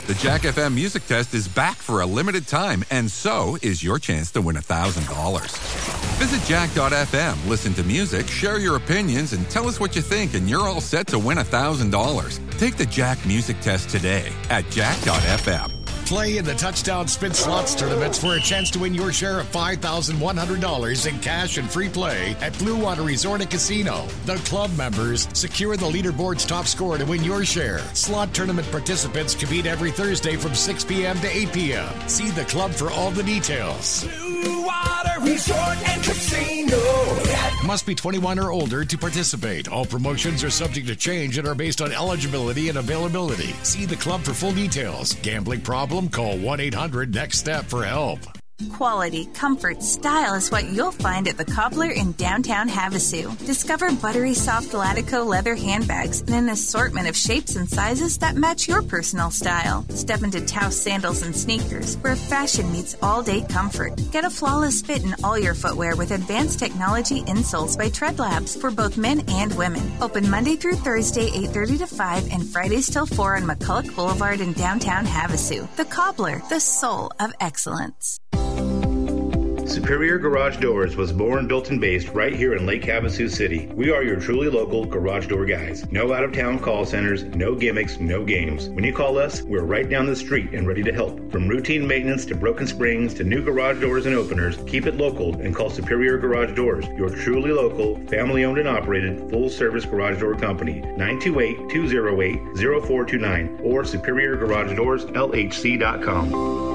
The Jack FM Music Test is back for a limited time, and so is your chance to win $1,000. Visit jack.fm, listen to music, share your opinions, and tell us what you think, and you're all set to win $1,000. Take the Jack Music Test today at jack.fm. Play in the Touchdown Spin Slots tournaments for a chance to win your share of $5,100 in cash and free play at Blue Water Resort and Casino. The club members secure the leaderboard's top score to win your share. Slot tournament participants compete every Thursday from 6 p.m. to 8 p.m. See the club for all the details. Blue Water Resort and Casino. Must be 21 or older to participate. All promotions are subject to change and are based on eligibility and availability. See the club for full details. Gambling problem? Call 1-800-NEXT-STEP for help. Quality, comfort, style is what you'll find at the Cobbler in downtown Havasu. Discover buttery soft Latico leather handbags in an assortment of shapes and sizes that match your personal style. Step into Taos sandals and sneakers, where fashion meets all-day comfort. Get a flawless fit in all your footwear with advanced technology insoles by Tread Labs for both men and women. Open Monday through Thursday, 8:30 to 5, and Fridays till 4 on McCulloch Boulevard in downtown Havasu. The Cobbler, the soul of excellence. Superior Garage Doors was born, built, and based right here in Lake Havasu City. We are your truly local garage door guys. No out-of-town call centers, no gimmicks, no games. When you call us, we're right down the street and ready to help. From routine maintenance to broken springs to new garage doors and openers, keep it local and call Superior Garage Doors, your truly local, family-owned and operated, full-service garage door company. 928-208-0429 or SuperiorGarageDoorsLHC.com.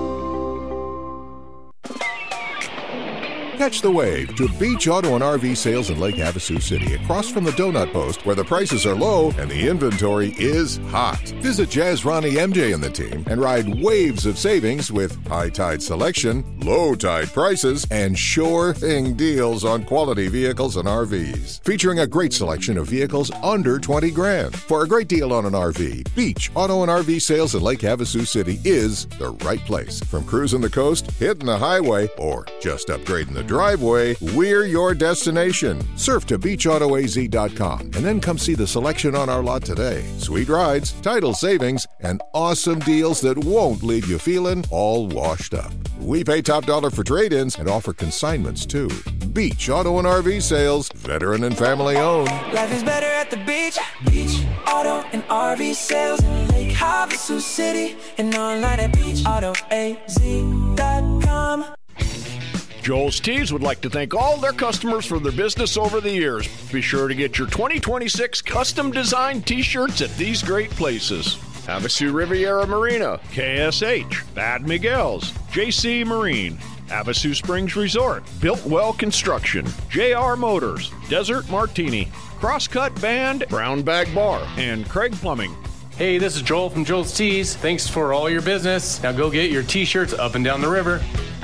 Catch the wave to Beach Auto and RV Sales in Lake Havasu City, across from the Donut Post, where the prices are low and the inventory is hot. Visit Jazz Ronnie MJ and the team and ride waves of savings with high tide selection, low tide prices, and sure thing deals on quality vehicles and RVs. Featuring a great selection of vehicles under 20 grand. For a great deal on an RV, Beach Auto and RV Sales in Lake Havasu City is the right place. From cruising the coast, hitting the highway, or just upgrading the driveway, we're your destination. Surf to beachautoaz.com and then come see the selection on our lot today. Sweet rides, title savings, and awesome deals that won't leave you feeling all washed up. We pay top dollar for trade-ins and offer consignments too. Beach Auto and RV Sales, veteran and family owned. Life is better at the beach. Beach Auto and RV Sales in Lake Havasu City and online at beachautoaz.com. Joel's Tees would like to thank all their customers for their business over the years. Be sure to get your 2026 custom designed t-shirts at these great places: Havasu Riviera Marina, KSH, Bad Miguel's, JC Marine, Havasu Springs Resort, Built Well Construction, JR Motors, Desert Martini, Crosscut Band, Brown Bag Bar, and Craig Plumbing. Hey, this is Joel from Joel's Tees. Thanks for all your business. Now go get your t-shirts up and down the river.